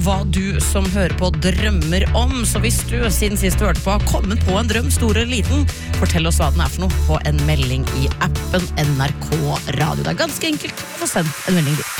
Hva du som hører på drømmer om. Så hvis du siden sist du hørte på har kommet på en drøm, stor eller liten, fortell oss hva den for noe på en melding I appen NRK Radio. Det ganske enkelt å få sendt en melding dit.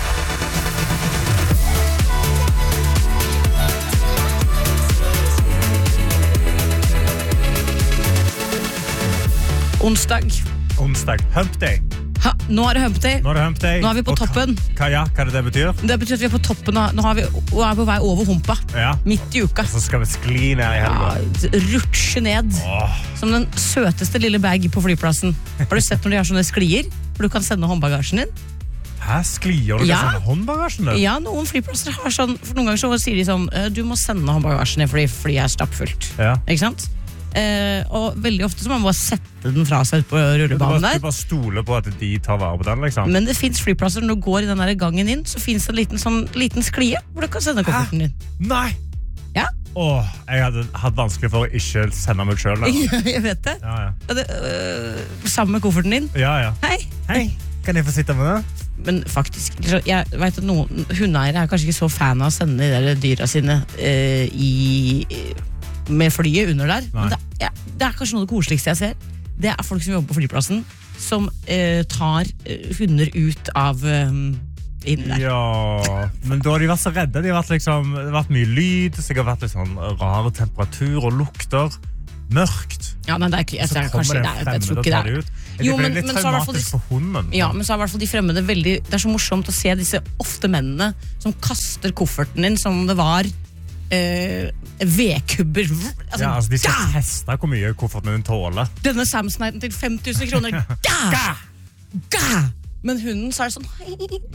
Onsdag, hump day. Nå det hump day. Nå vi på toppen. Hva det betyr? Det betyr at vi på toppen. Nå vi på vei over humpa. Midt I uka. Så skal vi skli ned I helga. Rutsje ned. Som den søteste lille bag på flyplassen. Har du sett når de har sånne sklier? Hvor du kan sende håndbagasjen din? Sklier du kan sende håndbagasjen din? Ja, noen flyplasser har sånn. For noen ganger så sier de sånn, du må sende håndbagasjen din fordi flyet stappfullt. Ikke sant? Og veldig ofte så må man bare sette den fra seg på rullebanen der. Du bare stoler på at de tar vare på den, liksom. Men det finnes flyplasser når du går I den der gangen inn, så finnes det en liten sklie hvor du kan sende kofferten din. Nei! Ja. Jeg hadde hatt vanskelig for å ikke sende meg selv. Jeg vet det. Sammen med kofferten din. Ja. Hei, kan jeg få sitte med det? Men faktisk, jeg vet at noen hundeeiere kanskje ikke så fan av å sende de der dyra sine med flyet under der. Men det kanskje noe av det koseligste jeg ser. Det folk som jobber på flyplassen som tar hunder ut av inni der. Ja, men da har de vært så redde. Det har vært mye lyd, så det har vært litt sånn rare temperatur og lukter. Mørkt. Ja, men det kanskje det jeg tror ikke det Jo, men så traumatisk for hunden. Ja, men så I hvert fall de fremmede veldig. Det så morsomt å se disse ofte mennene som kaster kofferten din som det var V-kubber. De skal teste hvor mye kofferten din tåler. Denne Samsoniten til 5.000 kroner. Men hunden så det sånn hei,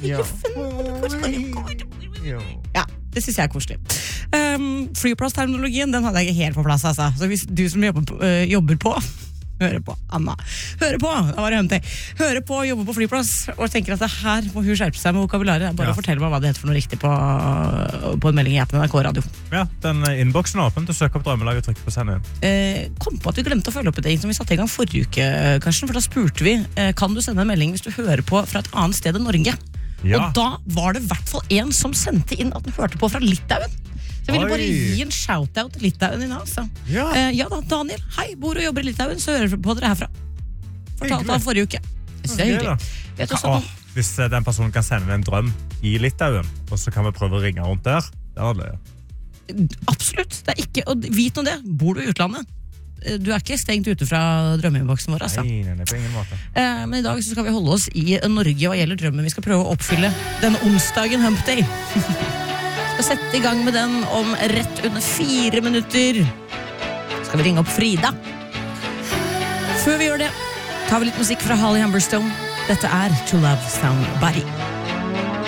ja, det synes jeg koselig. Flyplassterminologien, den hadde jeg ikke helt på plass, altså. Så hvis du som jobber på Hører på, Anna. Hører på, da var det hømte. Hører på, jobber på flyplass og tenker at det her må hun skjerpe seg med vokabularet. Bare fortell meg hva det heter for noe riktig på en melding I appen NRK Radio. Ja, den innboksen åpen. Du søker opp drømmelag og trykker på send inn. Kom på at vi glemte å følge opp et som vi satte I gang forrige uke, Karsten, for da spurte vi, kan du sende en melding hvis du hører på fra et annet sted enn Norge? Og da var det I hvert fall en som sendte inn at den hørte på fra Litauen. Så jeg ville bare gi en shout-out til Litauen I dag. Ja da, Daniel, hei, bor og jobber I Litauen, så hører du på dere herfra. Fortalte han forrige uke. Jeg synes det hyggelig. Hvis den personen kan sende en drøm I Litauen, og så kan vi prøve å ringe rundt der, Absolutt, det ikke, og vit noe det, bor du I utlandet? Du ikke stengt ute fra drømmeinnboksen vår, altså. Nei, på ingen måte. Men I dag så skal vi holde oss I Norge hva gjelder drømmen. Vi skal prøve å oppfylle denne onsdagen Hump Day. Skal sette I gang med den om rett under 4 minutter. Skal vi ringe opp Frida. Før vi gjør det, tar vi litt musikk fra Holly Humberstone. Dette To Love Somebody.